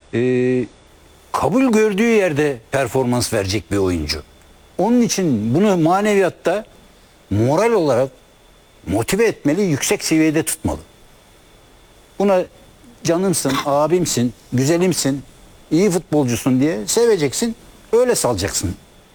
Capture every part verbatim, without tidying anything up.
e, kabul gördüğü yerde performans verecek bir oyuncu. Onun için bunu maneviyatta moral olarak motive etmeli, yüksek seviyede tutmalı. Buna canımsın, abimsin, güzelimsin, iyi futbolcusun diye seveceksin, öyle salacaksın.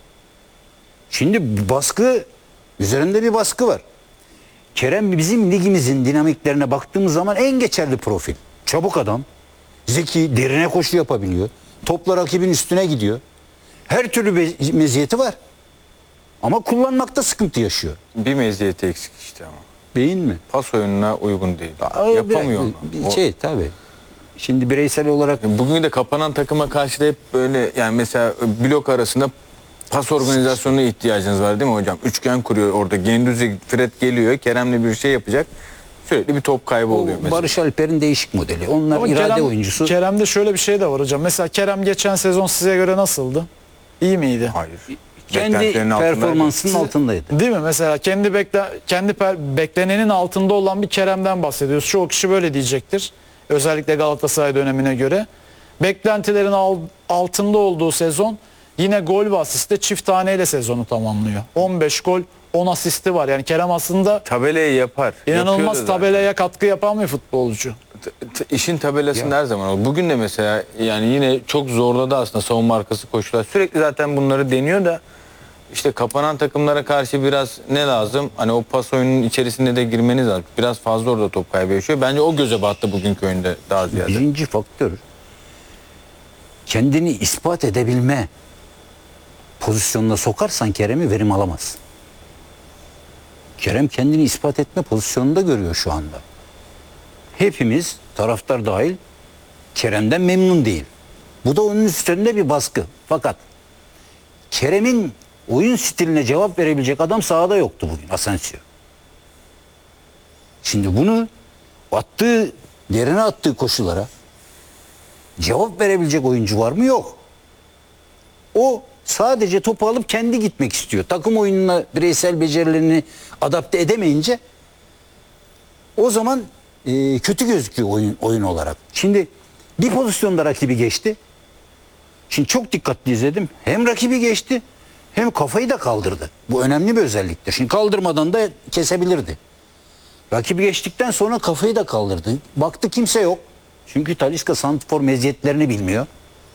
Şimdi baskı, üzerinde bir baskı var. Kerem bizim ligimizin dinamiklerine baktığımız zaman en geçerli profil. Çabuk adam, zeki, derine koşu yapabiliyor. Topla rakibin üstüne gidiyor. Her türlü meziyeti var. Ama kullanmakta sıkıntı yaşıyor. Bir meziyeti eksik işte ama. Beyin mi? Pas oyununa uygun değil. Aa, Yapamıyor bir, onu. Bir şey tabii. Şimdi bireysel olarak... Bugün de kapanan takıma karşı da hep böyle, yani mesela blok arasında pas organizasyonuna ihtiyacınız var değil mi hocam? Üçgen kuruyor orada. Gendüzi, Fred geliyor. Kerem'le bir şey yapacak. Sürekli bir top kaybı oluyor mesela. Barış Alper'in değişik modeli. Onlar Ama irade Kerem, oyuncusu. Kerem'de şöyle bir şey de var hocam. Mesela Kerem geçen sezon size göre nasıldı? İyi miydi? Hayır. Kendi Beklentilerin altındaydı. performansının altındaydı. Değil mi? Mesela kendi bekle, kendi per, beklenenin altında olan bir Kerem'den bahsediyoruz. Çoğu kişi böyle diyecektir. Özellikle Galatasaray dönemine göre. Beklentilerin al, altında olduğu sezon yine gol ve asiste çift taneyle sezonu tamamlıyor. on beş gol, on asisti var. Yani Kerem aslında Tabelayı yapar. inanılmaz tabelaya katkı yapan bir futbolcu. İşin tabelasında her zaman olur. Bugün de mesela yani yine çok zorladı aslında savunma arkası koşular. Sürekli zaten bunları deniyor da işte kapanan takımlara karşı biraz ne lazım? Hani o pas oyunun içerisinde de girmeniz lazım. Biraz fazla orada top kaybı yaşıyor. Bence o göze battı bugünkü oyunda daha ziyade. Birinci faktör kendini ispat edebilme pozisyonuna sokarsan Kerem'i verim alamaz. Kerem kendini ispat etme pozisyonunda görüyor şu anda. Hepimiz, taraftar dahil, Kerem'den memnun değil. Bu da onun üstünde bir baskı. Fakat Kerem'in oyun stiline cevap verebilecek adam sahada yoktu bugün, Asensio. Şimdi bunu attığı, derine attığı koşulara cevap verebilecek oyuncu var mı? Yok. O sadece topu alıp kendi gitmek istiyor. Takım oyununa bireysel becerilerini adapte edemeyince o zaman e, kötü gözüküyor oyun, oyun olarak. Şimdi bir pozisyonda rakibi geçti. Şimdi çok dikkatli izledim. Hem rakibi geçti hem kafayı da kaldırdı. Bu önemli bir özelliktir. Şimdi kaldırmadan da kesebilirdi. Rakibi geçtikten sonra kafayı da kaldırdı. Baktı kimse yok. Çünkü Talisca santrfor meziyetlerini bilmiyor.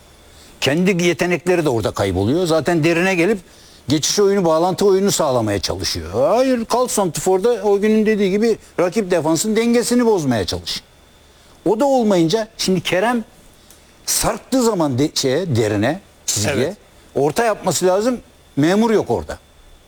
Kendi yetenekleri de orada kayboluyor. Zaten derine gelip geçiş oyunu, bağlantı oyunu sağlamaya çalışıyor. Hayır, kal santrforda o günün dediği gibi rakip defansın dengesini bozmaya çalış. O da olmayınca şimdi Kerem sarktığı zaman de, şeye, derine, çizgiye Evet. orta yapması lazım. Memur yok orada.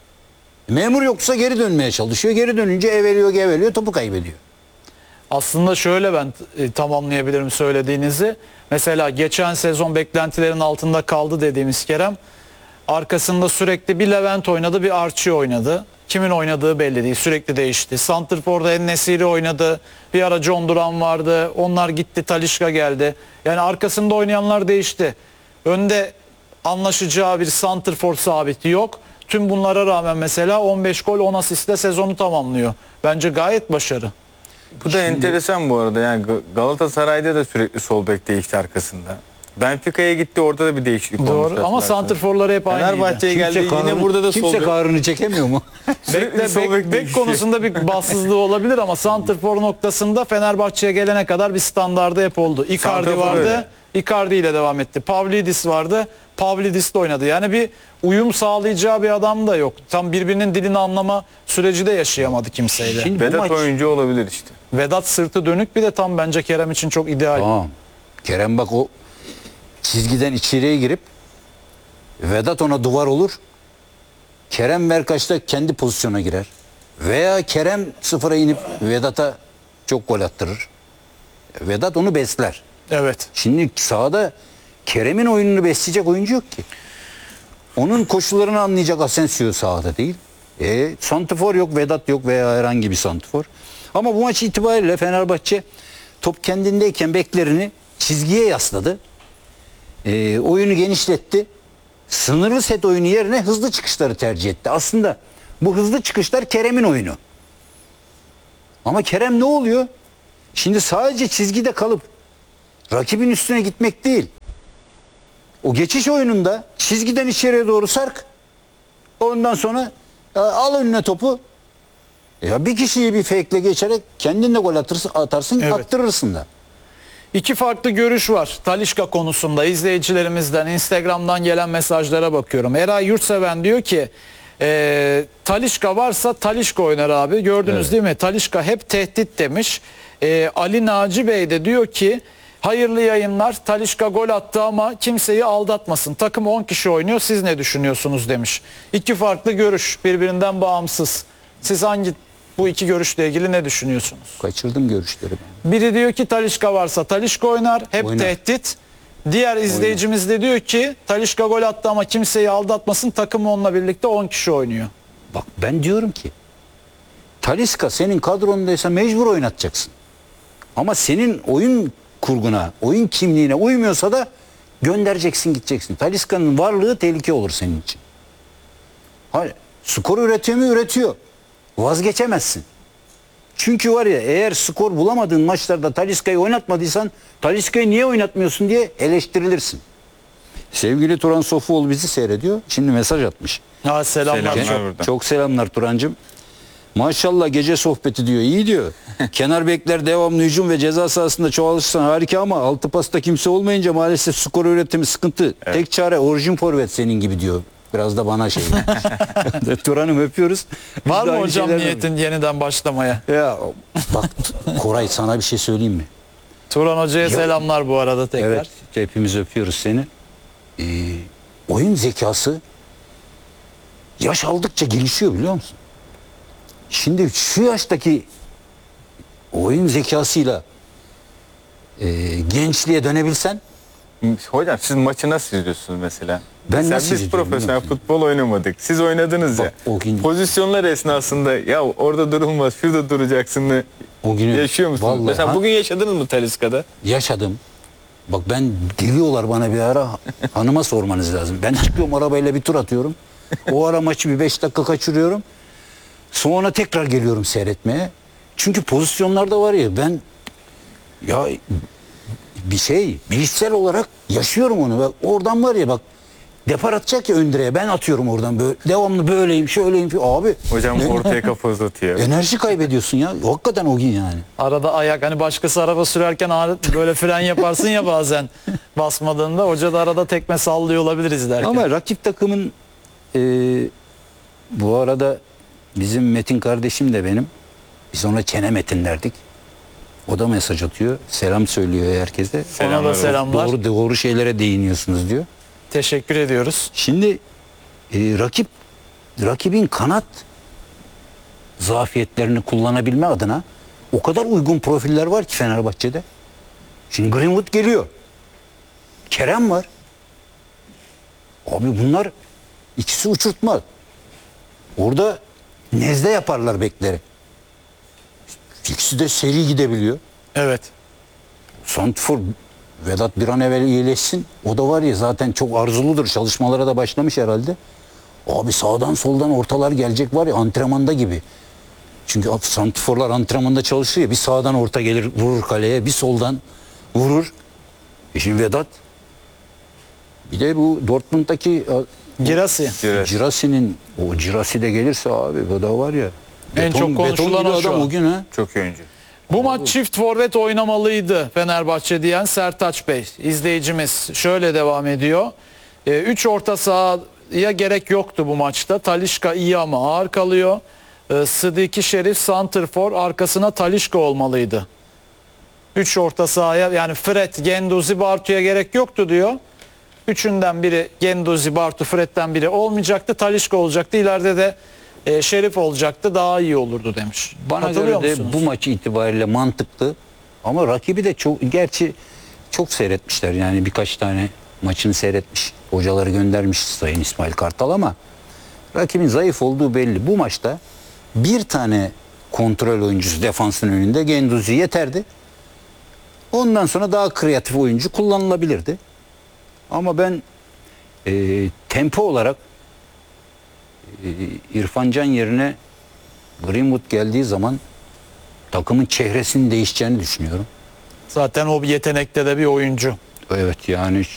Memur yoksa geri dönmeye çalışıyor. Geri dönünce eveliyor geveliyor, topu kaybediyor. Aslında şöyle ben e, tamamlayabilirim söylediğinizi. Mesela geçen sezon beklentilerin altında kaldı dediğimiz Kerem. Arkasında sürekli bir Levent oynadı, bir Archie oynadı. Kimin oynadığı belli değil. Sürekli değişti. Santrfor'da En-Nesyri oynadı. Bir ara John Duran vardı. Onlar gitti, Talisca geldi. Yani arkasında oynayanlar değişti. Önde anlaşacağı bir santrfor sabiti yok. Tüm bunlara rağmen mesela on beş gol, on asistle sezonu tamamlıyor. Bence gayet başarı. Bu da enteresan bu arada. Yani Galatasaray'da da sürekli sol bek değişti arkasında. Benfica'ya gitti, orada da bir değişiklik olmuş. Doğru ama santrforları hep aynıydı. Fenerbahçe'ye geldi, kahrını- yine burada da sol kimse bek. kahrını çekemiyor mu? Bekle, sol bek, bek bek değişiyor. konusunda bir bahtsızlığı olabilir ama santrfor noktasında Fenerbahçe'ye gelene kadar bir standardı hep oldu. Icardi Santrfor vardı, öyle. Icardi ile devam etti. Pavlidis vardı, Pavlidis de oynadı. Yani bir uyum sağlayacağı bir adam da yok. Tam birbirinin dilini anlama süreci de yaşayamadı kimseyle. Şimdi bu Vedat maç... oyuncu olabilir işte. Vedat sırtı dönük, bir de tam bence Kerem için çok ideal. Tamam. Kerem bak o çizgiden içeriye girip Vedat ona duvar olur. Kerem Verkaç'ta kendi pozisyona girer. Veya Kerem sıfıra inip Vedat'a çok gol attırır. Vedat onu besler. Evet. Şimdi sahada Kerem'in oyununu besleyecek oyuncu yok ki. Onun koşullarını anlayacak Asensio sahada değil. E, santrfor yok, Vedat yok veya herhangi bir santrfor. Ama bu maç itibariyle Fenerbahçe top kendindeyken beklerini çizgiye yasladı. E, oyunu genişletti. Sınırlı set oyunu yerine hızlı çıkışları tercih etti. Aslında bu hızlı çıkışlar Kerem'in oyunu. Ama Kerem ne oluyor? Şimdi sadece çizgide kalıp rakibin üstüne gitmek değil. O geçiş oyununda çizgiden içeriye doğru sark. Ondan sonra e, al önüne topu. Ya bir kişiyi bir fake'le geçerek kendin de gol atırsın, atarsın, Evet. attırırsın da. İki farklı görüş var Talisca konusunda. İzleyicilerimizden, Instagram'dan gelen mesajlara bakıyorum. Eray Yurtseven diyor ki e, Talisca varsa Talisca oynar abi. Gördünüz Evet. değil mi? Talisca hep tehdit demiş. E, Ali Naci Bey de diyor ki hayırlı yayınlar. Talisca gol attı ama kimseyi aldatmasın. Takım on kişi oynuyor. Siz ne düşünüyorsunuz demiş. İki farklı görüş, birbirinden bağımsız. Siz hangi bu iki görüşle ilgili ne düşünüyorsunuz? Kaçırdım görüşleri ben. Biri diyor ki Talisca varsa Talisca oynar. Hep Oynar. tehdit. Diğer izleyicimiz de diyor ki Talisca gol attı ama kimseyi aldatmasın. Takım onunla birlikte on kişi oynuyor. Bak ben diyorum ki Talisca senin kadrondaysa mecbur oynatacaksın. Ama senin oyun kurguna, oyun kimliğine uymuyorsa da göndereceksin, gideceksin. Talisca'nın varlığı tehlike olur senin için. Hayır, skor üretiyor mu? Üretiyor. Vazgeçemezsin. Çünkü var ya, eğer skor bulamadığın maçlarda Talisca'yı oynatmadıysan Talisca'yı niye oynatmıyorsun diye eleştirilirsin. Sevgili Turan Sofuoğlu bizi seyrediyor. Şimdi mesaj atmış. Ha, selamlar. Selamlar. Çok- Burada. Çok selamlar Turancığım. Maşallah gece sohbeti diyor. İyi diyor. Kenar bekler devamlı hücum ve ceza sahasında çoğalırsan harika ama altı pasta kimse olmayınca maalesef skor üretimi sıkıntı. Tek çare orijin forvet senin gibi diyor. Biraz da bana şey. Turan'ım öpüyoruz. Biz Var de mı aynı hocam şeylerden- niyetin yeniden başlamaya? Ya bak Koray, sana bir şey söyleyeyim mi? Turan Hoca'ya selamlar bu arada tekrar. Evet, hepimiz öpüyoruz seni. Ee, oyun zekası yaş aldıkça gelişiyor, biliyor musun? Şimdi şu yaştaki oyun zekasıyla e, gençliğe dönebilsen, Hocam siz maçı nasıl izliyorsunuz mesela? Ben Mesela nasıl biz izliyorum profesyonel biliyor musun? futbol oynamadık. Siz oynadınız Bak, ya. o gün- Pozisyonlar esnasında ya orada durulmaz, şurada duracaksın. o günü Yaşıyor musunuz? vallahi Mesela ha- bugün yaşadınız mı Talisca'da? yaşadım. Bak ben geliyorlar bana bir ara, hanıma sormanız lazım. Ben çıkıyorum arabayla bir tur atıyorum. O ara maçı bir beş dakika kaçırıyorum. Sonra tekrar geliyorum seyretmeye. Çünkü pozisyonlarda var ya, ben ya bir şey bilişsel olarak yaşıyorum onu. Bak oradan var ya, bak depar atacak ya ön direğe, ben atıyorum oradan böyle devamlı böyleyim şöyleyim abi. Hocam e- ortaya kafa uzatıyor. enerji kaybediyorsun ya. Hakikaten o gün yani. Arada ayak, hani başkası araba sürerken adet böyle fren yaparsın ya bazen basmadığında, hoca da arada tekme sallıyor olabilir izlerken. Ama rakip takımın e, bu arada bizim Metin kardeşim de benim. Biz ona çene Metin derdik. O da mesaj atıyor. Selam söylüyor herkese. Ona Selamlar da selamlar. Doğru doğru şeylere değiniyorsunuz diyor. Teşekkür ediyoruz. Şimdi e, rakip rakibin kanat zafiyetlerini kullanabilme adına o kadar uygun profiller var ki Fenerbahçe'de. Şimdi Greenwood geliyor. Kerem var. Abi bunlar ikisi uçurtma. Orada nezle yaparlar bekleri. İkisi de seri gidebiliyor. Evet. Santfor Vedat bir an evvel iyileşsin. O da var ya zaten çok arzuludur. Çalışmalara da başlamış herhalde. Abi sağdan soldan ortalar gelecek var ya, antrenmanda gibi. Çünkü santiforlar antrenmanda çalışıyor ya. Bir sağdan orta gelir vurur kaleye. Bir soldan vurur. E şimdi Vedat. Bir de bu Dortmund'daki Girasi. Evet. Cirasi'nin, o Cirasi de gelirse abi bu da var ya. En çok konuşulan gibi o şu adam an. o gün ha. Çok iyi oyuncu. Bu maç çift forvet oynamalıydı Fenerbahçe diyen Sertaç Bey. İzleyicimiz şöyle devam ediyor. üç orta sahaya gerek yoktu bu maçta. Talisca iyi ama ağır kalıyor. E, Sıdiki Şerif santrfor, arkasına Talisca olmalıydı. üç orta sahaya, yani Fred, Genduzi, Bartu'ya gerek yoktu diyor. Üçünden biri Genduzi, Bartu, Fred'den biri olmayacaktı. Talisca olacaktı. İleride de e, Şerif olacaktı. Daha iyi olurdu demiş. Bana Katılıyor göre de musunuz? bu maç itibariyle mantıklı. Ama rakibi de çok, gerçi çok seyretmişler. Yani birkaç tane maçını seyretmiş. Hocaları göndermiş Sayın İsmail Kartal, ama rakibin zayıf olduğu belli. Bu maçta bir tane kontrol oyuncusu defansın önünde, Genduzi yeterdi. Ondan sonra daha kreatif oyuncu kullanılabilirdi. Ama ben e, tempo olarak e, İrfan Can yerine Greenwood geldiği zaman takımın çehresinin değişeceğini düşünüyorum. Zaten o bir yetenekte de bir oyuncu. Evet yani